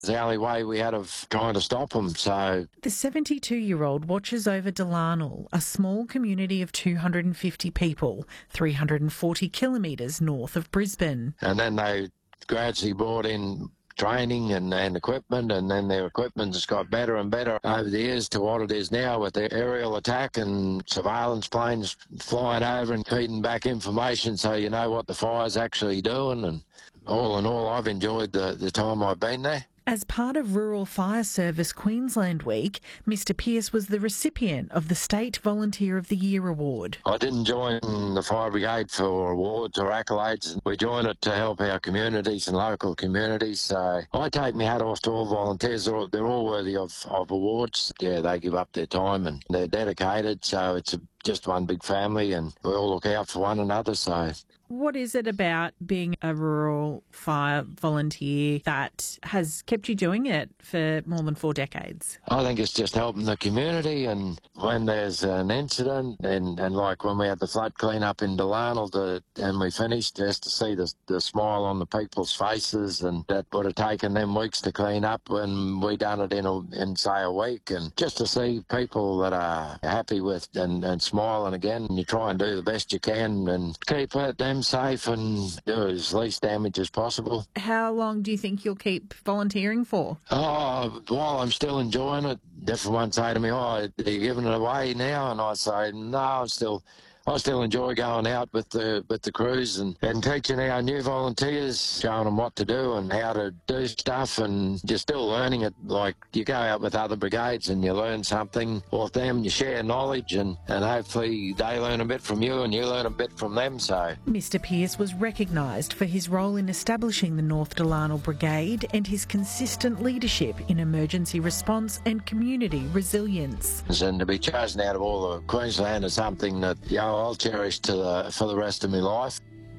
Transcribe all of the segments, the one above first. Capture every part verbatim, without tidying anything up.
It's the only way we had of trying to stop them. So the seventy-two-year-old watches over Delarnell, a small community of two hundred fifty people, three hundred forty kilometres north of Brisbane. And then they gradually brought in training and, and equipment, and then their equipment has got better and better over the years to what it is now with the aerial attack and surveillance planes flying over and feeding back information so you know what the fire's actually doing. And all in all, I've enjoyed the, the time I've been there. As part of Rural Fire Service Queensland Week, Mister Pearce was the recipient of the State Volunteer of the Year award. I didn't join the Fire Brigade for awards or accolades. We joined it to help our communities and local communities. So I take my hat off to all volunteers. They're all, they're all worthy of, of awards. Yeah, they give up their time and they're dedicated. So it's a, just one big family and we all look out for one another. So. What is it about being a rural fire volunteer that has kept you doing it for more than four decades? I think it's just helping the community, and when there's an incident, and, and like when we had the flood clean-up in Delarnell to, and we finished, just to see the, the smile on the people's faces, and that would have taken them weeks to clean up when we done it in, a, in say, a week, and just to see people that are happy with and, and smiling again, and you try and do the best you can and keep them safe and do as least damage as possible. How long do you think you'll keep volunteering for? Oh, while I'm still enjoying it, everyone say to me, oh, are you giving it away now? And I say, no, I'm still... I still enjoy going out with the with the crews and, and teaching our new volunteers, showing them what to do and how to do stuff, and you're still learning it. Like you go out with other brigades and you learn something off them, you share knowledge, and, and hopefully they learn a bit from you and you learn a bit from them. So Mister Pearce was recognised for his role in establishing the North Delarnell Brigade and his consistent leadership in emergency response and community resilience. And to be chosen out of all of Queensland is something that, you know, I'll cherish to the, for the rest of my life.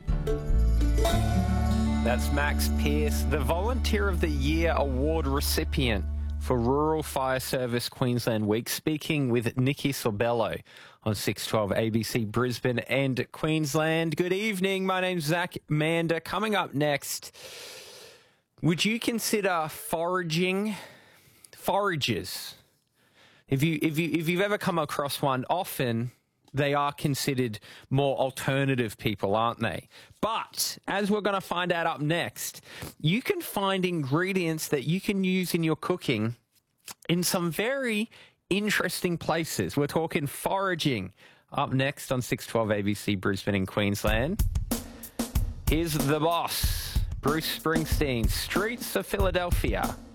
That's Max Pearce, the Volunteer of the Year award recipient for Rural Fire Service Queensland Week, speaking with Nikki Sorbello on six twelve A B C Brisbane and Queensland. Good evening, my name's Zach Mander. Coming up next, would you consider foraging foragers? If you if you if you've ever come across one, often they are considered more alternative people, aren't they? But as we're going to find out up next, you can find ingredients that you can use in your cooking in some very interesting places. We're talking foraging up next on six twelve A B C Brisbane in Queensland. Here's the boss, Bruce Springsteen, Streets of Philadelphia.